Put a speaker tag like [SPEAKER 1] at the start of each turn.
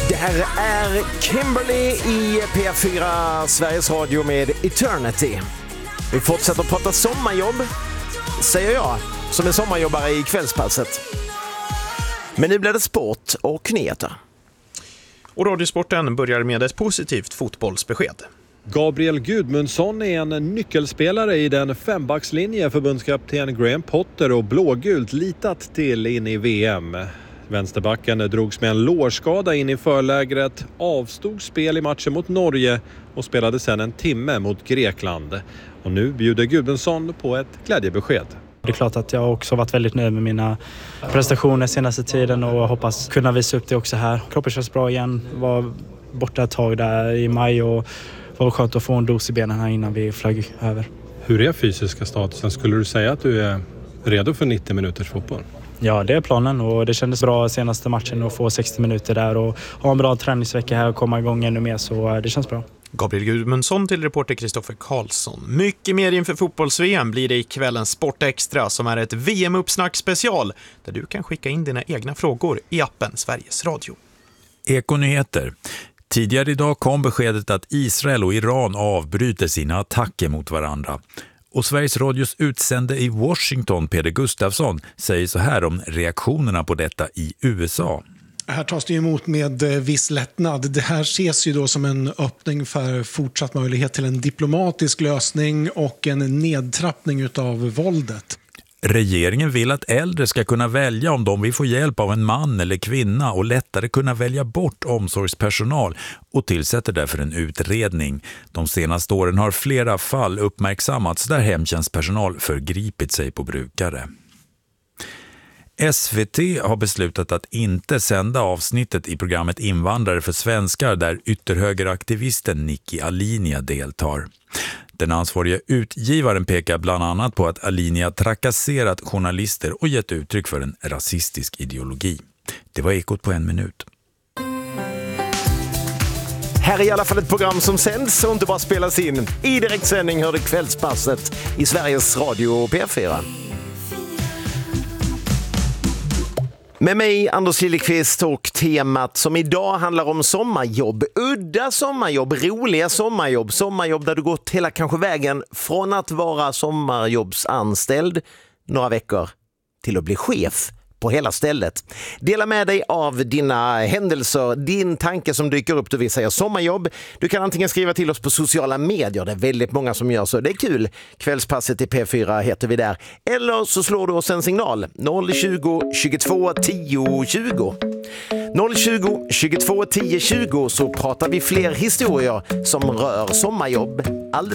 [SPEAKER 1] Det här är Kimberly i P4 Sveriges Radio med Eternity. Vi fortsätter att prata sommarjobb, säger jag, som är sommarjobbare i kvällspasset. Men nu blir det sport och nyheter.
[SPEAKER 2] Och Radiosporten börjar med ett positivt fotbollsbesked.
[SPEAKER 3] Gabriel Gudmundsson är en nyckelspelare i den fembackslinje förbundskapten Graham Potter och blågult litat till in i VM. Vänsterbacken drogs med en lårskada in i förlägret, avstod spel i matchen mot Norge och spelade sedan en timme mot Grekland. Och nu bjuder Gudmundsson på ett glädjebesked.
[SPEAKER 4] Det är klart att jag också varit väldigt nöjd med mina prestationer senaste tiden och hoppas kunna visa upp det också här. Kroppen känns bra igen, var borta ett tag där i maj och var skönt att få en dos i benen här innan vi flög över.
[SPEAKER 3] Hur är fysiska statusen? Skulle du säga att du är redo för 90 minuters fotboll?
[SPEAKER 4] Ja, det är planen och det kändes bra senaste matchen att få 60 minuter där och ha en bra träningsvecka här och komma igång ännu mer, så det känns bra.
[SPEAKER 2] Gabriel Gudmundsson till reporter Kristoffer Karlsson. Mycket mer inför fotbolls-VM blir det i kvällens Sportextra som är ett VM-uppsnack special där du kan skicka in dina egna frågor i appen Sveriges Radio.
[SPEAKER 5] Ekonyheter. Tidigare idag kom beskedet att Israel och Iran avbryter sina attacker mot varandra. Och Sveriges Radios utsände i Washington, Peder Gustafsson, säger så här om reaktionerna på detta i USA.
[SPEAKER 6] Här tas det emot med viss lättnad. Det här ses ju då som en öppning för fortsatt möjlighet till en diplomatisk lösning och en nedtrappning utav våldet.
[SPEAKER 5] Regeringen vill att äldre ska kunna välja om de vill få hjälp av en man eller kvinna och lättare kunna välja bort omsorgspersonal och tillsätter därför en utredning. De senaste åren har flera fall uppmärksammats där hemtjänstpersonal förgripit sig på brukare. SVT har beslutat att inte sända avsnittet i programmet Invandrare för svenskar där ytterhögeraktivisten Nikki Alinia deltar. Den ansvariga utgivaren pekar bland annat på att Alinia trakasserat journalister och gett uttryck för en rasistisk ideologi. Det var Ekot på 1 minut.
[SPEAKER 1] Här är i alla fall ett program som sänds och inte bara spelas in. I direktsändning hör du kvällspasset i Sveriges Radio och P4. Med mig, Anders Lillekvist, och temat som idag handlar om sommarjobb. Udda sommarjobb, roliga sommarjobb. Sommarjobb där du gått hela kanske vägen från att vara sommarjobbsanställd några veckor till att bli chef på hela stället. Dela med dig av dina händelser, din tanke som dyker upp då vi säger sommarjobb. Du kan antingen skriva till oss på sociala medier, det är väldigt många som gör så, det är kul. Kvällspasset i P4 heter vi där. Eller så slår du oss en signal, 020 22 10 20. 020 22 10 20 så pratar vi fler historier som rör sommarjobb alldeles